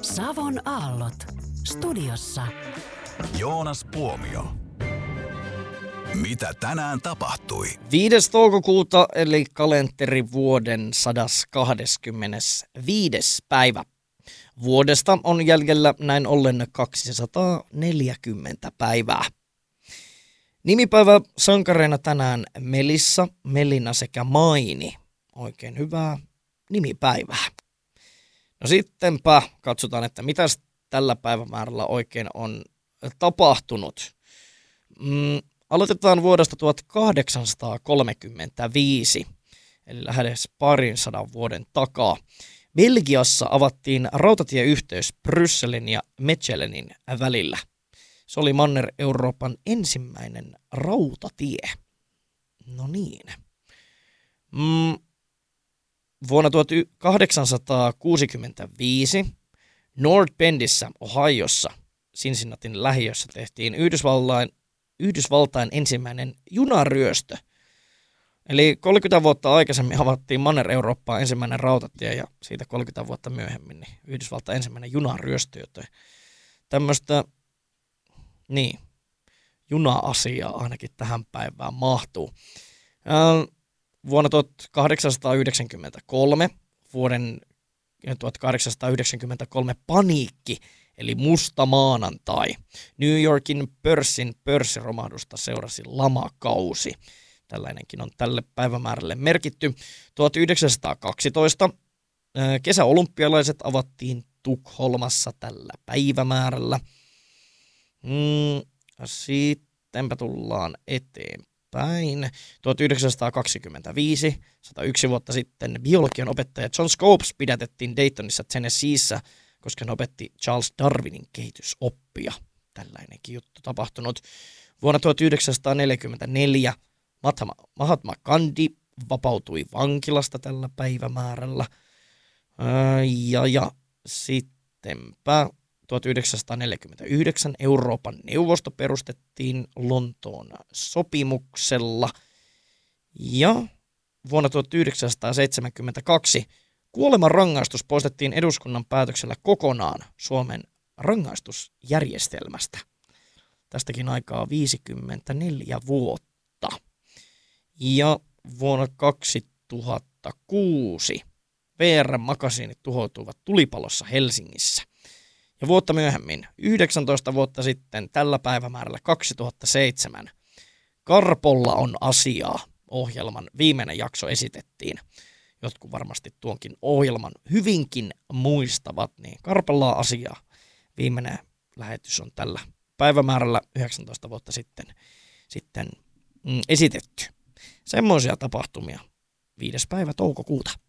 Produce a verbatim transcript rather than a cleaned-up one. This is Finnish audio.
Savon aallot. Studiossa Joonas Puomio. Mitä tänään tapahtui? viides toukokuuta eli kalenterivuoden sataskahdeskymmenesviides päivä. Vuodesta on jäljellä näin ollen kaksisataaneljäkymmentä päivää. Nimipäivä sankareina tänään Melissa, Melina sekä Maini. Oikein hyvää nimipäivää. No sittenpä katsotaan, että mitäs tällä päivämäärällä oikein on tapahtunut. Mm, aloitetaan vuodesta tuhatkahdeksansataakolmekymmentäviisi, eli lähes parin sadan vuoden takaa. Belgiassa avattiin rautatieyhteys Brysselin ja Mechelenin välillä. Se oli Manner-Euroopan ensimmäinen rautatie. No niin. Mm. Vuonna tuhatkahdeksansataakuusikymmentäviisi North Bendissä, Ohiossa, Cincinnatin lähiössä tehtiin Yhdysvaltain, Yhdysvaltain ensimmäinen junaryöstö. Eli kolmekymmentä vuotta aikaisemmin avattiin Manner-Eurooppaan ensimmäinen rautatie ja siitä kolmekymmentä vuotta myöhemmin niin Yhdysvaltain ensimmäinen junaryöstö, joten tämmöistä niin, juna-asiaa ainakin tähän päivään mahtuu. Ää, Vuonna tuhatkahdeksansataayhdeksänkymmentäkolme, vuoden tuhatkahdeksansataayhdeksänkymmentäkolme paniikki, eli musta maanantai. New Yorkin pörssin pörssiromahdusta seurasi lamakausi. Tällainenkin on tälle päivämäärälle merkitty. tuhatyhdeksänsataakaksitoista kesäolympialaiset avattiin Tukholmassa tällä päivämäärällä. Hmm, sittenpä tullaan eteenpäin. Päin. tuhatyhdeksänsataakaksikymmentäviisi, sata yksi vuotta sitten, biologian opettaja John Scopes pidätettiin Daytonissa Tennesseeissä, koska hän opetti Charles Darwinin kehitysoppia. Tällainenkin juttu tapahtunut. Vuonna tuhatyhdeksänsataaneljäkymmentäneljä Mahatma Gandhi vapautui vankilasta tällä päivämäärällä. Ja, ja sittenpä tuhatyhdeksänsataaneljäkymmentäyhdeksän Euroopan neuvosto perustettiin Lontoon sopimuksella ja vuonna tuhatyhdeksänsataaseitsemänkymmentäkaksi kuolemanrangaistus poistettiin eduskunnan päätöksellä kokonaan Suomen rangaistusjärjestelmästä. Tästäkin aikaa viisikymmentäneljä vuotta. Ja vuonna kaksituhattakuusi V R-makasiinit tuhoutuivat tulipalossa Helsingissä. Ja vuotta myöhemmin, yhdeksäntoista vuotta sitten, tällä päivämäärällä kaksituhattaseitsemän, Karpolla on asiaa. Ohjelman viimeinen jakso esitettiin. Jotkut varmasti tuonkin ohjelman hyvinkin muistavat, niin Karpolla on asiaa. Viimeinen lähetys on tällä päivämäärällä yhdeksäntoista vuotta sitten, sitten mm, esitetty. Semmoisia tapahtumia viides päivä toukokuuta.